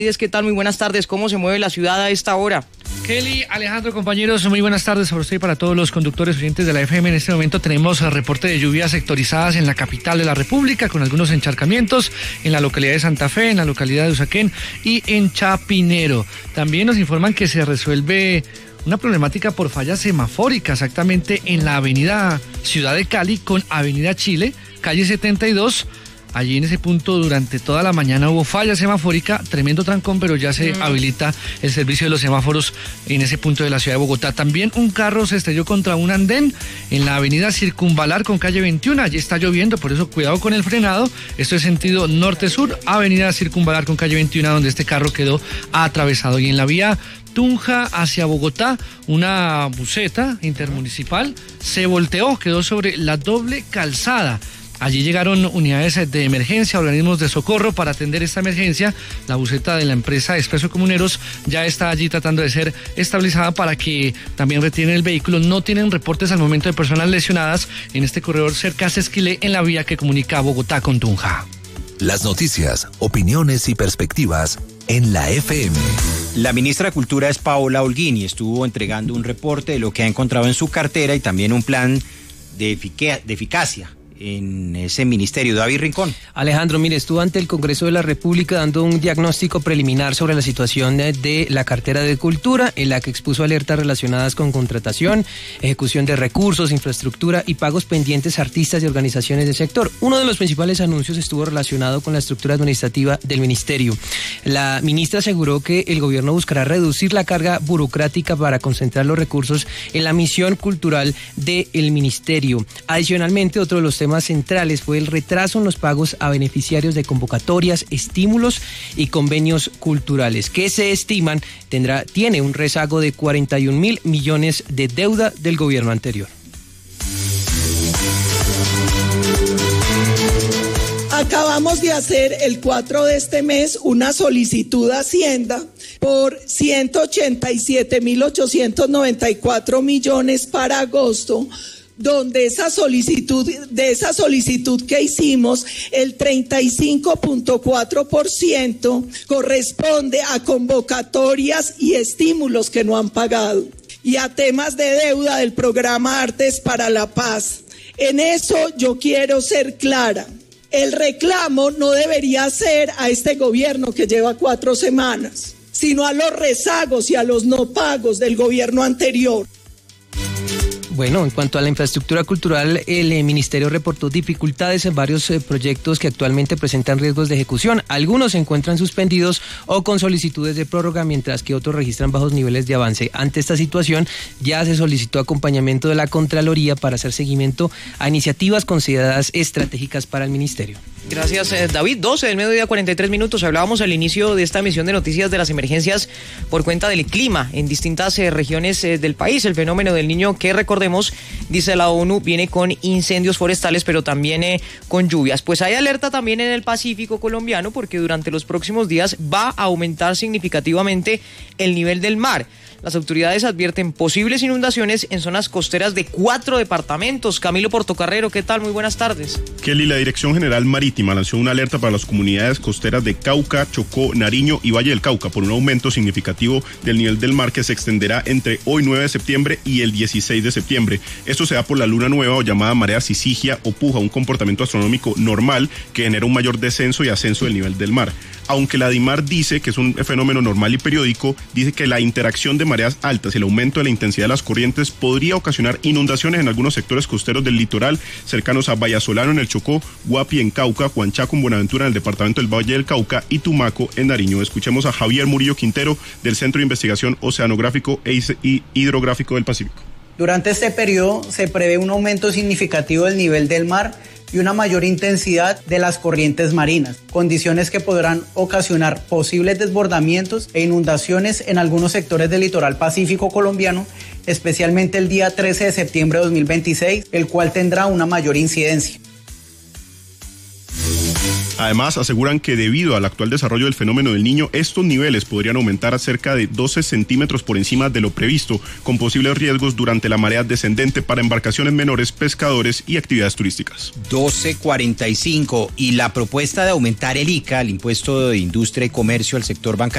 ¿Qué tal? Muy buenas tardes. ¿Cómo se mueve la ciudad a esta hora? Kelly, Alejandro, compañeros, muy buenas tardes para usted y para todos los conductores oyentes de la FM. En este momento tenemos reporte de lluvias sectorizadas en la capital de la República, con algunos encharcamientos en la localidad de Santa Fe, en la localidad de Usaquén y en Chapinero. También nos informan que se resuelve una problemática por falla semafórica, exactamente en la avenida Ciudad de Cali con avenida Chile, calle 72. Allí en ese punto durante toda la mañana hubo falla semafórica, tremendo trancón, pero ya se habilita el servicio de los semáforos en ese punto de la ciudad de Bogotá. También un carro se estrelló contra un andén en la avenida Circunvalar con calle 21. Allí está lloviendo, por eso cuidado con el frenado. Esto es sentido norte-sur, avenida Circunvalar con calle 21, donde este carro quedó atravesado. Y en la vía Tunja hacia Bogotá, una buseta intermunicipal se volteó, quedó sobre la doble calzada. Allí llegaron unidades de emergencia, organismos de socorro para atender esta emergencia. La buseta de la empresa Expreso Comuneros ya está allí tratando de ser estabilizada para que también retiren el vehículo. No tienen reportes al momento de personas lesionadas en este corredor cerca a Sesquilé, en la vía que comunica Bogotá con Tunja. Las noticias, opiniones y perspectivas en la FM. La ministra de Cultura es Paola Holguín y estuvo entregando un reporte de lo que ha encontrado en su cartera y también un plan de eficacia en ese ministerio. David Rincón. Alejandro, mire, estuvo ante el Congreso de la República dando un diagnóstico preliminar sobre la situación de la cartera de Cultura, en la que expuso alertas relacionadas con contratación, ejecución de recursos, infraestructura y pagos pendientes a artistas y organizaciones del sector. Uno de los principales anuncios estuvo relacionado con la estructura administrativa del ministerio. La ministra aseguró que el gobierno buscará reducir la carga burocrática para concentrar los recursos en la misión cultural del ministerio. Adicionalmente, otro de los temas centrales fue el retraso en los pagos a beneficiarios de convocatorias, estímulos y convenios culturales, que se estiman tiene un rezago de 41.000 millones de deuda del gobierno anterior. Acabamos de hacer el 4 de este mes una solicitud a Hacienda por 187.894 millones para agosto, donde de esa solicitud que hicimos, el 35.4% corresponde a convocatorias y estímulos que no han pagado y a temas de deuda del programa Artes para la Paz. En eso yo quiero ser clara. El reclamo no debería ser a este gobierno que lleva 4 semanas, sino a los rezagos y a los no pagos del gobierno anterior. Bueno, en cuanto a la infraestructura cultural, el ministerio reportó dificultades en varios proyectos que actualmente presentan riesgos de ejecución. Algunos se encuentran suspendidos o con solicitudes de prórroga, mientras que otros registran bajos niveles de avance. Ante esta situación, ya se solicitó acompañamiento de la Contraloría para hacer seguimiento a iniciativas consideradas estratégicas para el ministerio. Gracias, David. 12 del mediodía, 43 minutos. Hablábamos al inicio de esta emisión de noticias de las emergencias por cuenta del clima en distintas regiones del país. El fenómeno del Niño, que recordemos, dice la ONU, viene con incendios forestales, pero también con lluvias. Pues hay alerta también en el Pacífico colombiano, porque durante los próximos días va a aumentar significativamente el nivel del mar. Las autoridades advierten posibles inundaciones en zonas costeras de 4 departamentos. Camilo Portocarrero, ¿qué tal? Muy buenas tardes. Kelly, la Dirección General Marítima lanzó una alerta para las comunidades costeras de Cauca, Chocó, Nariño y Valle del Cauca por un aumento significativo del nivel del mar que se extenderá entre hoy 9 de septiembre y el 16 de septiembre. Esto se da por la luna nueva o llamada marea sisigia o puja, un comportamiento astronómico normal que genera un mayor descenso y ascenso del nivel del mar. Aunque la DIMAR dice que es un fenómeno normal y periódico, dice que la interacción de mareas altas y el aumento de la intensidad de las corrientes podría ocasionar inundaciones en algunos sectores costeros del litoral cercanos a Vallasolano en el Chocó, Guapi en Cauca, Huanchaco en Buenaventura en el departamento del Valle del Cauca y Tumaco en Nariño. Escuchemos a Javier Murillo Quintero del Centro de Investigación Oceanográfico e Hidrográfico del Pacífico. Durante este periodo se prevé un aumento significativo del nivel del mar y una mayor intensidad de las corrientes marinas, condiciones que podrán ocasionar posibles desbordamientos e inundaciones en algunos sectores del litoral pacífico colombiano, especialmente el día 13 de septiembre de 2026, el cual tendrá una mayor incidencia. Además, aseguran que debido al actual desarrollo del fenómeno del Niño, estos niveles podrían aumentar a cerca de 12 centímetros por encima de lo previsto, con posibles riesgos durante la marea descendente para embarcaciones menores, pescadores y actividades turísticas. 12:45, y la propuesta de aumentar el ICA, el impuesto de industria y comercio al sector bancario,